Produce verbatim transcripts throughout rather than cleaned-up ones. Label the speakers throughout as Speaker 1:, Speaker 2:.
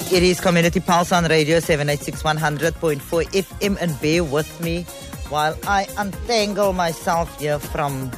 Speaker 1: It is Community Pulse on Radio seven eighty-six one hundred point four F M, and bear with me while I untangle myself here from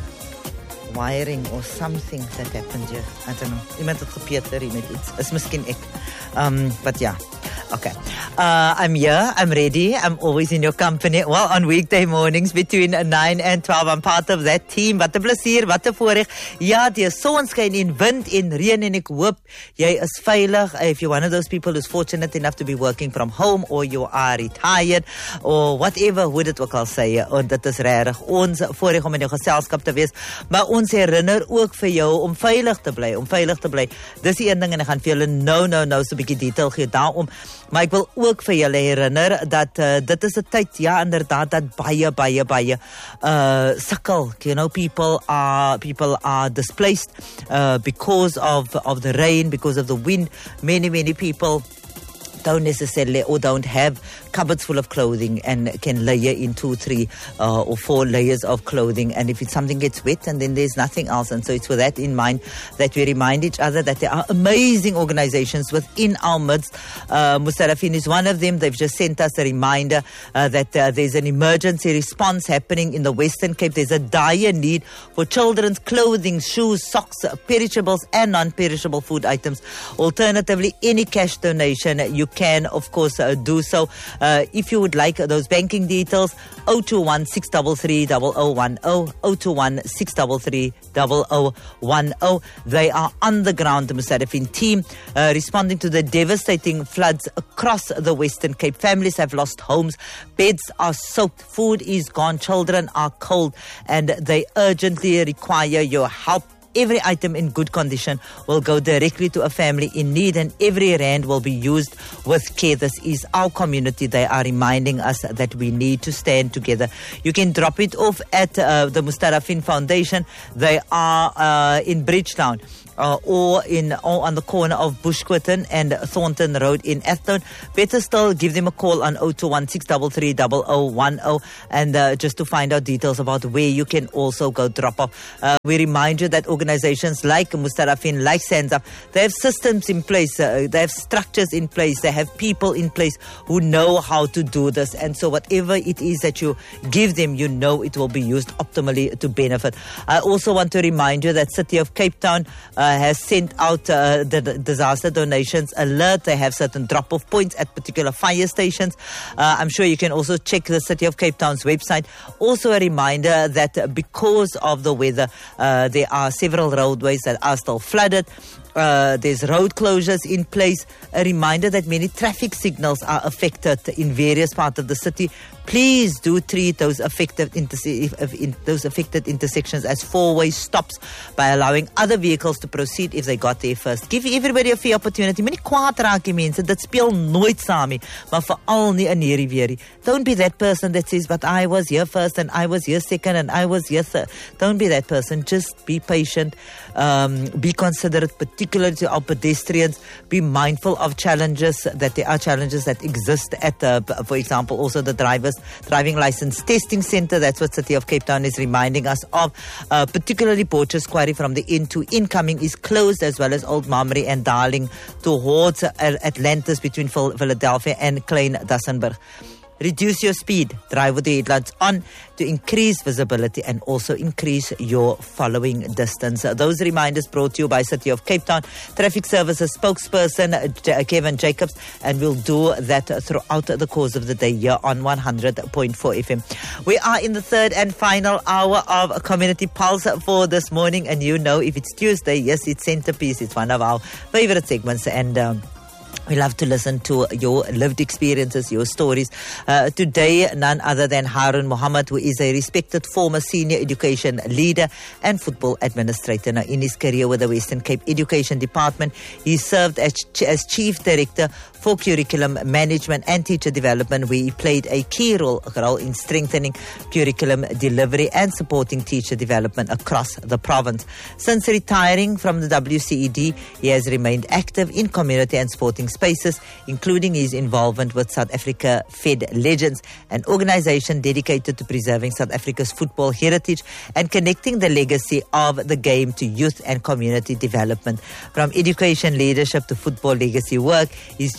Speaker 1: wiring or something that happened here. I don't know. Iemand het gepeter hier met iets. Is miskien ek. Um, but yeah. Okay. Uh, I'm here. I'm ready. I'm always in your company. Well, on weekday mornings between nine and twelve. I'm part of that team. Wat 'n plesier, wat 'n voorreg. Ja, die son skyn in wind en reën en ek hoop jy is veilig. If you're one of those people who's fortunate enough to be working from home or you are retired or whatever, hoe dit ook al sê. En dit is regtig ons voorreg om in jou geselskap te wees. Maar ons herinner ook vir jou om veilig te bly, om veilig te bly. Dis die een ding en ek gaan vir julle nou nou nou so 'n bietjie detail gee daarom. Maar ek wil ook vir julle herinner dat uh, dit is 'n tyd, ja, inderdaad, dat baie baie baie uh sukkel. You know, people are people are displaced uh because of of the rain, because of the wind. Many many people don't necessarily or don't have cupboards full of clothing and can layer in two, three uh, or four layers of clothing, and if it's something gets wet and then there's nothing else. And so it's with that in mind that we remind each other that there are amazing organizations within our midst. uh, Mustarafin is one of them. They've just sent us a reminder uh, that uh, there's an emergency response happening in the Western Cape. There's a dire need for children's clothing, shoes, socks, perishables and non-perishable food items. Alternatively, any cash donation you can, of course, uh, do so. Uh, if you would like those banking details, zero two one six three three zero zero one zero, zero two one six three three zero zero one zero. They are on the ground, the Mustarafin team, uh, responding to the devastating floods across the Western Cape. Families have lost homes, beds are soaked, food is gone, children are cold, and they urgently require your help. Every item in good condition will go directly to a family in need, and every rand will be used with care. This is our community. They are reminding us that we need to stand together. You can drop it off at uh, the Mustarafin Foundation. They are uh, in Bridgetown. Uh, or in or on the corner of Bushquitten and Thornton Road in Athlone. Better still, give them a call on zero two one six three three zero zero one zero and uh, just to find out details about where you can also go drop off. Uh, we remind you that organizations like Mustarafin, like SANZAF, they have systems in place, uh, they have structures in place, they have people in place who know how to do this, and so whatever it is that you give them, you know it will be used optimally to benefit. I also want to remind you that City of Cape Town uh, has sent out uh, the disaster donations alert. They have certain drop-off points at particular fire stations. Uh, I'm sure you can also check the City of Cape Town's website. Also a reminder that because of the weather, uh, there are several roadways that are still flooded. Uh, there's road closures in place. A reminder that many traffic signals are affected in various parts of the city. Please do treat those affected interse- in those affected intersections as four-way stops by allowing other vehicles to proceed if they got there first. Give everybody a fair opportunity. Moenie kwaad raak die mense. Dit speel nooit saam nie, maar veral nie in hierdie weer nie. Don't be that person that says, but I was here first and I was here second and I was here third. Don't be that person. Just be patient. Um, be considerate, particularly to our pedestrians. Be mindful of challenges, that there are challenges that exist at, uh, for example, also the drivers driving license testing center. That's what City of Cape Town is reminding us of. Uh, particularly Porches Quarry from the end to incoming is closed, as well as Old Mamre and Darling towards uh, Atlantis between Phil- Philadelphia and Klein Dassenburg. Reduce your speed, drive with the headlights on to increase visibility and also increase your following distance. Those reminders brought to you by City of Cape Town Traffic Services spokesperson Kevin Jacobs, and we'll do that throughout the course of the day here on one hundred point four F M. We are in the third and final hour of Community Pulse for this morning, and you know, if it's Tuesday, yes, it's Centerpiece. It's one of our favorite segments, and um, we love to listen to your lived experiences, your stories. Uh, today, none other than Harun Mohammed, who is a respected former senior education leader and football administrator. Now, in his career with the Western Cape Education Department, he served as, as Chief Director for Curriculum Management and Teacher Development, where he played a key role, role in strengthening curriculum delivery and supporting teacher development across the province. Since retiring from the W C E D, he has remained active in community and sporting spaces, including his involvement with South Africa Fed Legends, an organization dedicated to preserving South Africa's football heritage and connecting the legacy of the game to youth and community development. From education leadership to football legacy work, his journey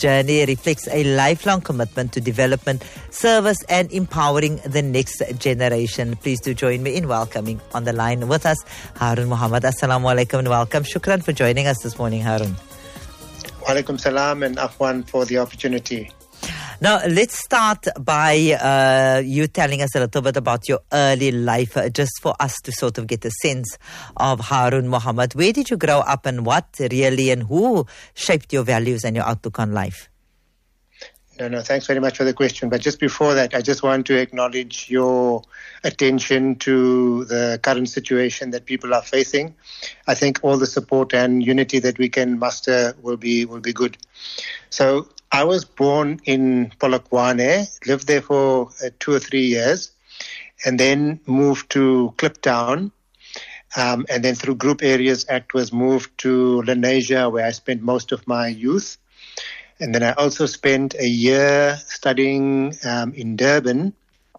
Speaker 1: journey reflects a lifelong commitment to development, service, and empowering the next generation. Please do join me in welcoming on the line with us Harun Mohammed. Assalamu alaikum and welcome. Shukran for joining us this morning, Harun.
Speaker 2: Wa alaikum salam and afwan for the opportunity.
Speaker 1: Now, let's start by uh, you telling us a little bit about your early life, uh, just for us to sort of get a sense of Harun Mohammed. Where did you grow up and what really and who shaped your values and your outlook on life?
Speaker 2: No, no, thanks very much for the question. But just before that, I just want to acknowledge your attention to the current situation that people are facing. I think all the support and unity that we can muster will be will be good. So I was born in Polokwane, lived there for uh, two or three years, and then moved to Kliptown. Um, and then through Group Areas Act was moved to Lenasia, where I spent most of my youth. And then I also spent a year studying um, in Durban,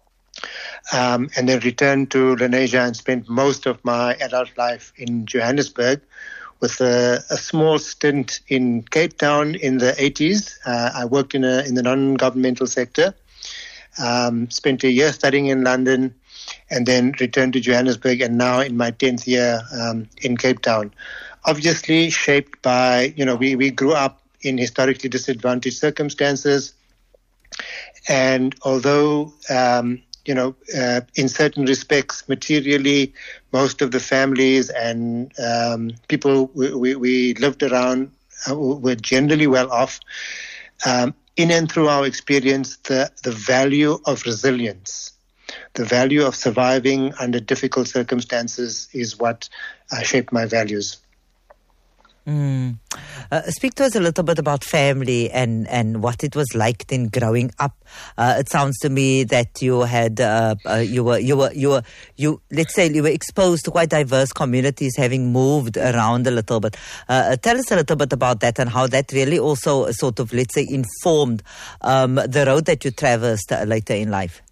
Speaker 2: um, and then returned to Lenasia and spent most of my adult life in Johannesburg, with a, a small stint in Cape Town in the eighties. Uh, I worked in, a, in the non-governmental sector, um, spent a year studying in London, and then returned to Johannesburg, and now in my tenth year um, in Cape Town. Obviously shaped by, you know, we, we grew up in historically disadvantaged circumstances, and although um, you know, uh, in certain respects, materially, most of the families and um, people we, we, we lived around uh, were generally well off. Um, in and through our experience, the, the value of resilience, the value of surviving under difficult circumstances is what uh, shaped my values.
Speaker 1: Mm. Uh, speak to us a little bit about family and, and what it was like then growing up. Uh, it sounds to me that you had uh, uh, you were you were you were you let's say you were exposed to quite diverse communities, having moved around a little bit. Uh, tell us a little bit about that and how that really also sort of, let's say, informed um, the road that you traversed uh, later in life.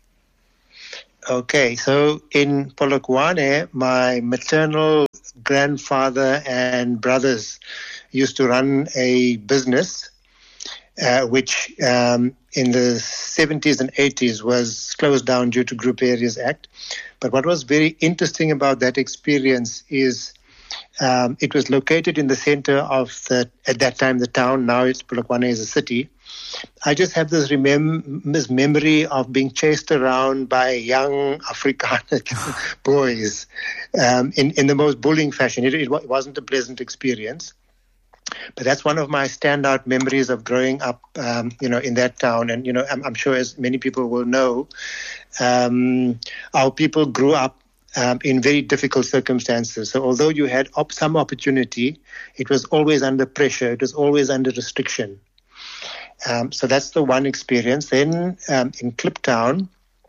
Speaker 2: Okay, so in Polokwane, my maternal grandfather and brothers used to run a business uh, which um, in the seventies and eighties was closed down due to Group Areas Act. But what was very interesting about that experience is um, it was located in the center of the, at that time, the town. Now it's Polokwane is a city. I just have this, remem- this memory of being chased around by young Afrikaner boys um, in, in the most bullying fashion. It, it wasn't a pleasant experience. But that's one of my standout memories of growing up, um, you know, in that town. And, you know, I'm, I'm sure as many people will know, um, our people grew up um, in very difficult circumstances. So although you had op- some opportunity, it was always under pressure. It was always under restriction. Um, so that's the one experience. Then um, in Kliptown,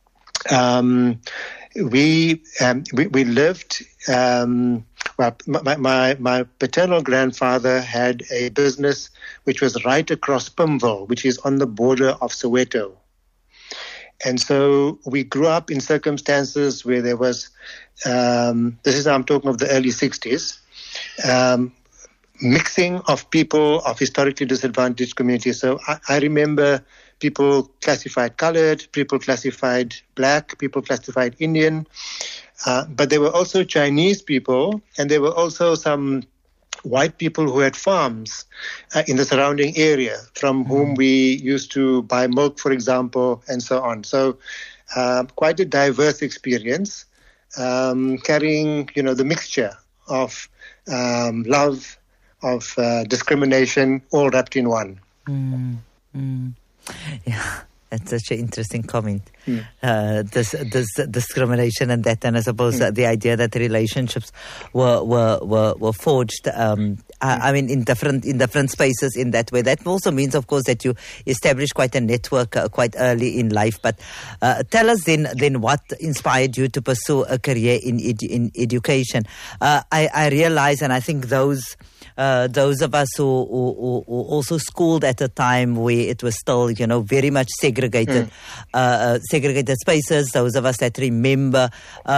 Speaker 2: um, we, um, we we lived. Um, well, my, my my paternal grandfather had a business which was right across Pimville, which is on the border of Soweto. And so we grew up in circumstances where there was. Um, this is I'm talking of the early sixties. Um, mixing of people of historically disadvantaged communities. So I, I remember people classified colored, people classified black, people classified Indian, uh, but there were also Chinese people, and there were also some white people who had farms uh, in the surrounding area from mm-hmm. whom we used to buy milk, for example, and so on. So uh, quite a diverse experience, um, carrying, you know, the mixture of um, love, of uh, discrimination, all wrapped in one.
Speaker 1: Mm, mm. Yeah, that's such an interesting comment. Mm. Uh, this, this discrimination and that, and I suppose mm. uh, the idea that relationships were were were, were forged. Um, I, I mean, in different in different spaces in that way. That also means, of course, that you establish quite a network uh, quite early in life. But uh, tell us then, then what inspired you to pursue a career in edu- in education. Uh, I, I realize, and I think those. Uh, those of us who, who, who also schooled at a time where it was still, you know, very much segregated, mm. uh, segregated spaces. Those of us that remember uh,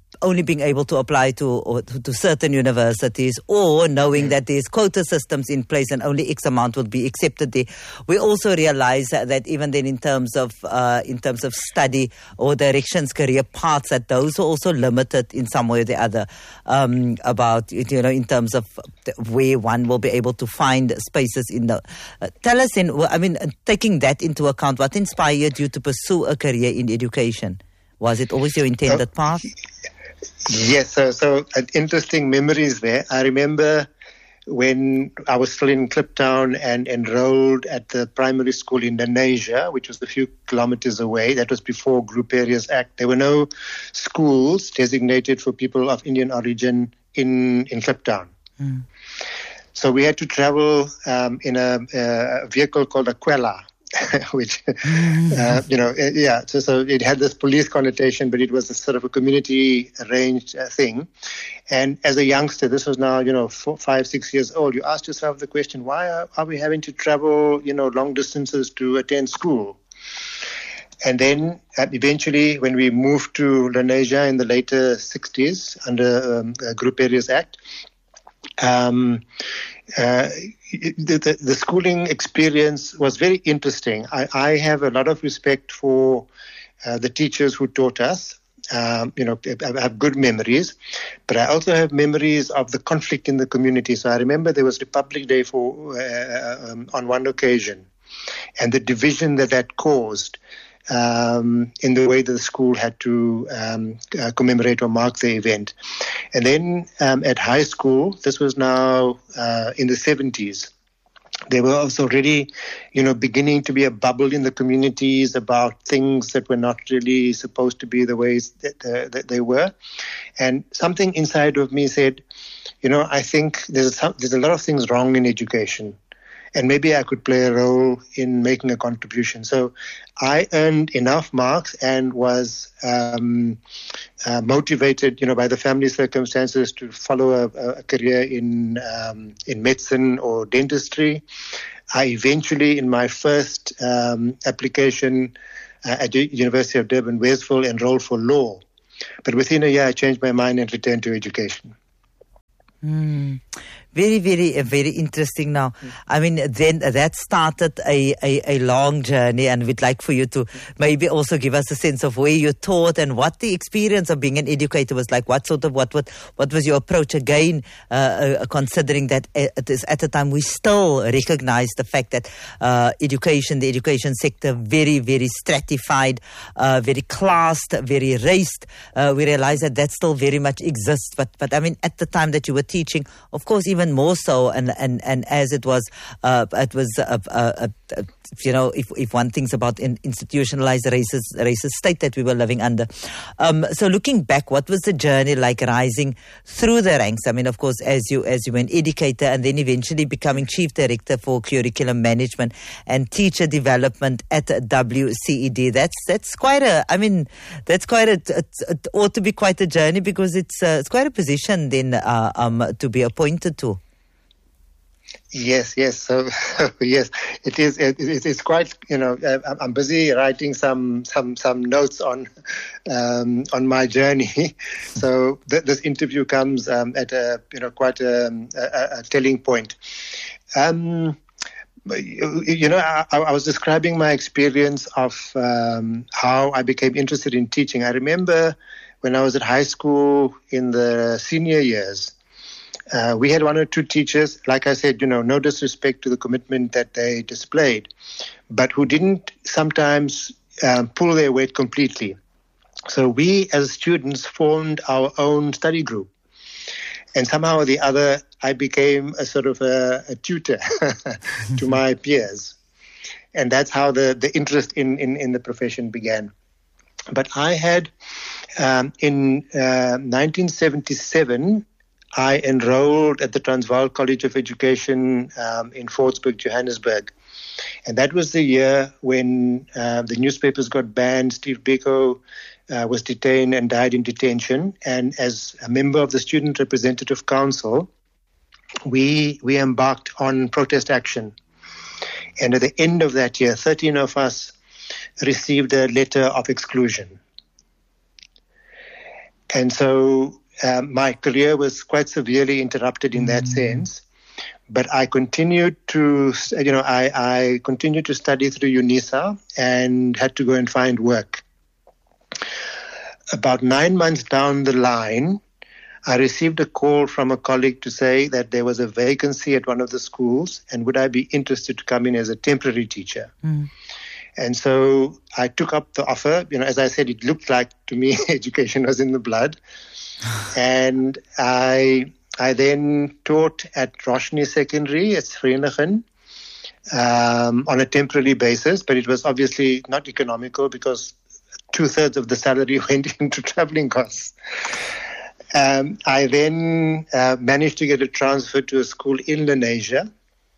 Speaker 1: only being able to apply to or to, to certain universities, or knowing that there's quota systems in place and only X amount will be accepted there. We also realize that, that even then in terms of uh, in terms of study or directions, career paths, that those are also limited in some way or the other, um, about, you know, in terms of where one will be able to find spaces in the... Uh, tell us, in, I mean, taking that into account, what inspired you to pursue a career in education? Was it always your intended path?
Speaker 2: Yes, so, so uh, interesting memories there. I remember when I was still in Kliptown and enrolled at the primary school in Lenasia, which was a few kilometers away. That was before Group Areas Act. There were no schools designated for people of Indian origin in, in Kliptown. Mm. So we had to travel um, in a, a vehicle called a Quella. which, uh, you know, yeah, so, so it had this police connotation, but it was a sort of a community arranged uh, thing. And as a youngster, this was now, you know, four, five, six years old, you asked yourself the question, why are, are we having to travel, you know, long distances to attend school? And then uh, eventually, when we moved to Lenasia in the later sixties under um, uh, Group Areas Act, um, uh, the, the, the schooling experience was very interesting. I, I have a lot of respect for uh, the teachers who taught us. Um, you know, I have good memories, but I also have memories of the conflict in the community. So I remember there was Republic Day for uh, um, on one occasion, and the division that that caused um, in the way that the school had to um, uh, commemorate or mark the event. And then um, at high school, this was now uh, in the seventies, there were also already, you know, beginning to be a bubble in the communities about things that were not really supposed to be the ways that, uh, that they were. And something inside of me said, you know, I think there's some, there's a lot of things wrong in education, and maybe I could play a role in making a contribution. So I earned enough marks and was um, uh, motivated, you know, by the family circumstances to follow a, a career in um, in medicine or dentistry. I eventually, in my first um, application uh, at the University of Durban, Westville, enrolled for law. But within a year, I changed my mind and returned to education.
Speaker 1: Mm. Very, very, uh, very interesting now. Mm. I mean, then uh, that started a, a, a long journey, and we'd like for you to maybe also give us a sense of where you taught and what the experience of being an educator was like. What sort of, what, what, what was your approach again, uh, uh, considering that at, this, at the time we still recognize the fact that uh, education, the education sector, very, very stratified, uh, very classed, very raced. Uh, we realize that that still very much exists. But, but I mean, at the time that you were teaching, of course, even more so, and and and as it was, uh, it was, uh, uh, uh, you know, if if one thinks about an institutionalized racist racist state that we were living under. Um, so looking back, what was the journey like rising through the ranks? I mean, of course, as you as you were an educator and then eventually becoming chief director for curriculum management and teacher development at W C E D. That's that's quite a. I mean, that's quite a. It, it ought to be quite a journey, because it's uh, it's quite a position then uh, um to be appointed to.
Speaker 2: Yes, yes. So yes, it is. It, it, it's quite. You know, I'm busy writing some some some notes on um, on my journey. So th- this interview comes um, at a you know quite a, a, a telling point. Um, you, you know, I, I was describing my experience of um, how I became interested in teaching. I remember when I was at high school in the senior years. Uh, we had one or two teachers, like I said, you know, no disrespect to the commitment that they displayed, but who didn't sometimes um, pull their weight completely. So we as students formed our own study group. And somehow or the other, I became a sort of a, a tutor to my peers. And that's how the, the interest in, in, in the profession began. But I had, um, in uh, nineteen seventy-seven, I enrolled at the Transvaal College of Education um, in Fordsburg, Johannesburg. And that was the year when uh, the newspapers got banned. Steve Biko uh, was detained and died in detention. And as a member of the Student Representative Council, we we embarked on protest action. And at the end of that year, thirteen of us received a letter of exclusion. And so um, my career was quite severely interrupted in that mm. sense. But I continued to, you know, I, I continued to study through UNISA and had to go and find work. About nine months down the line, I received a call from a colleague to say that there was a vacancy at one of the schools and would I be interested to come in as a temporary teacher. Mm. And so I took up the offer. You know, as I said, it looked like to me education was in the blood. And I... I then taught at Roshni Secondary at Vereeniging um, on a temporary basis, but it was obviously not economical because two-thirds of the salary went into traveling costs. Um, I then uh, managed to get a transfer to a school in Lenasia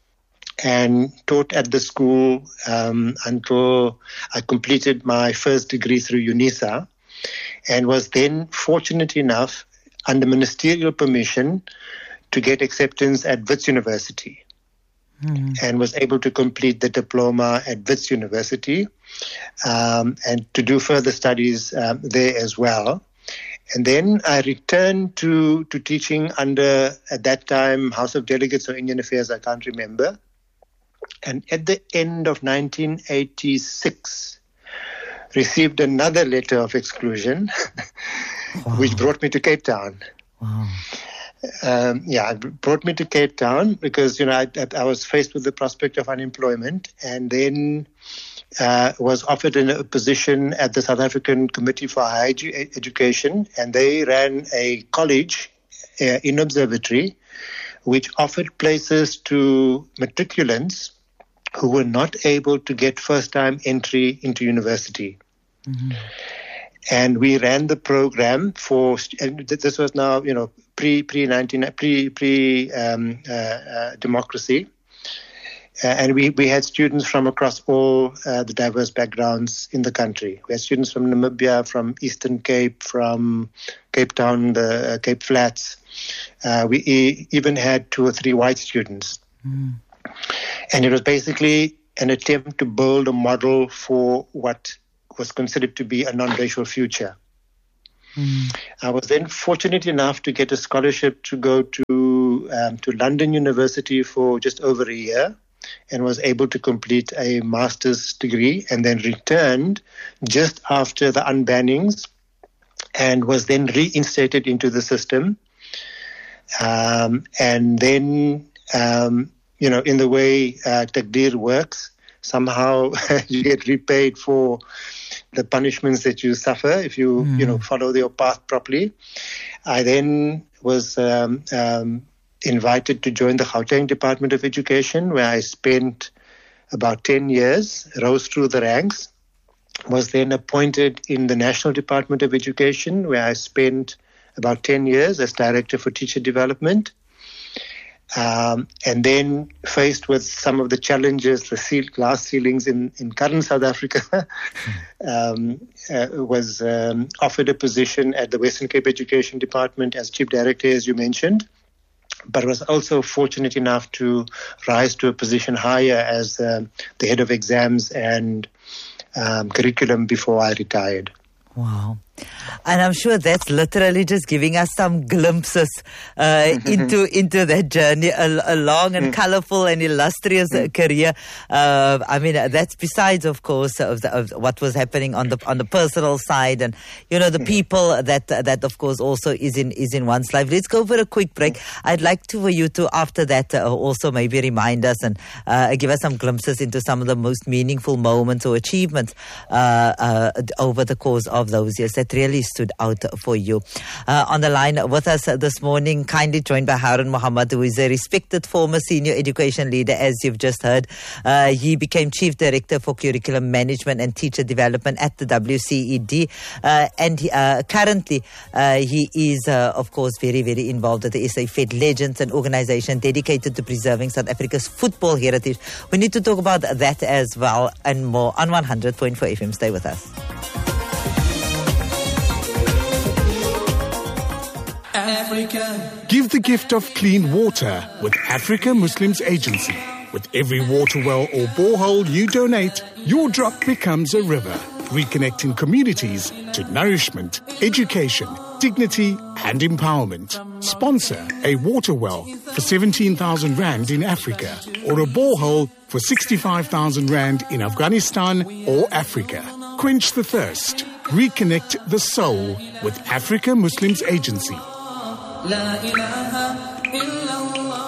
Speaker 2: and taught at the school um, until I completed my first degree through UNISA, and was then fortunate enough under ministerial permission to get acceptance at Wits University mm. and was able to complete the diploma at Wits University um, and to do further studies um, there as well. And then I returned to, to teaching under, at that time, House of Delegates or Indian Affairs, I can't remember. And at the end of nineteen eighty-six, received another letter of exclusion, wow. which brought me to Cape Town. Wow. Um, yeah, it brought me to Cape Town because, you know, I, I was faced with the prospect of unemployment, and then uh, was offered in a position at the South African Committee for Higher Edu- Education, and they ran a college uh, in Observatory, which offered places to matriculants who were not able to get first-time entry into university. Mm-hmm. And we ran the program for, and this was now, you know, pre pre nineteen pre pre um, uh, uh, democracy, uh, and we we had students from across all uh, the diverse backgrounds in the country. We had students from Namibia, from Eastern Cape, from Cape Town, the uh, Cape Flats. Uh, we e- even had two or three white students, mm. and it was basically an attempt to build a model for what was considered to be a non-racial future. Mm. I was then fortunate enough to get a scholarship to go to um, to London University for just over a year, and was able to complete a master's degree, and then returned just after the unbannings, and was then reinstated into the system. Um, and then, um, you know, in the way uh, Takdir works, somehow you get repaid for the punishments that you suffer if you, mm. you know, follow your path properly. I then was um, um, invited to join the Gauteng Department of Education, where I spent about ten years, rose through the ranks, was then appointed in the National Department of Education, where I spent about ten years as Director for Teacher Development. Um, and then faced with some of the challenges, the seal, glass ceilings in, in current South Africa, um, uh, was um, offered a position at the Western Cape Education Department as Chief Director, as you mentioned, but was also fortunate enough to rise to a position higher as uh, the head of exams and um, curriculum before I retired.
Speaker 1: Wow. And I'm sure that's literally just giving us some glimpses uh, into into that journey, a, a long and colorful and illustrious uh, career. Uh, I mean, that's besides, of course, of, the, of what was happening on the on the personal side, and you know the people that that of course also is in is in one's life. Let's go for a quick break. I'd like to for you to after that uh, also maybe remind us and uh, give us some glimpses into some of the most meaningful moments or achievements uh, uh, over the course of those years that really stood out for you. Uh, on the line with us this morning, kindly joined by Harun Mohammed, who is a respected former senior education leader, as you've just heard. Uh, he became Chief Director for Curriculum Management and Teacher Development at the W C E D. Uh, and he, uh, currently, uh, he is, uh, of course, very, very involved with the S A Fed Legends, an organization dedicated to preserving South Africa's football heritage. We need to talk about that as well and more on one hundred point four F M. Stay with us.
Speaker 3: Africa. Give the gift of clean water with Africa Muslims Agency. With every water well or borehole you donate, your drop becomes a river. reconnecting communities to nourishment, education, dignity and empowerment. Sponsor a water well for seventeen thousand rand in Africa or a borehole for sixty-five thousand rand in Afghanistan or Africa. Quench the thirst. Reconnect the soul with Africa Muslims Agency.
Speaker 4: La ilaha illallah.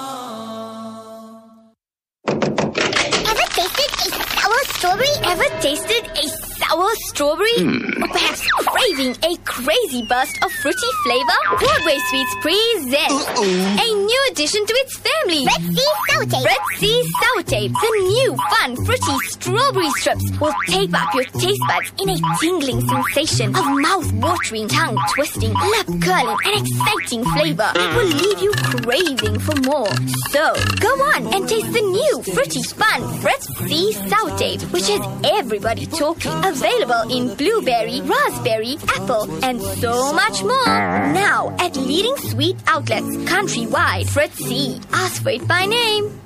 Speaker 5: Ever tasted a sour strawberry? Ever tasted a sour strawberry? Mm. Or perhaps craving a crazy burst of fruity flavor? Broadway Sweets presents Uh-oh. a new addition to its family. Red Sea Sour Tape. Red Sea Sour Tape. The new fun fruity strawberry strips will tape up your taste buds in a tingling sensation of mouth-watering, tongue-twisting, lip-curling and exciting flavor. It will leave you craving for more. So, go on and taste the new fruity fun Red Sea Sour Tape, which has everybody talking. Available in blueberry, raspberry, apple, and so much more. Now at leading sweet outlets countrywide. Fritz C. Ask for it by name.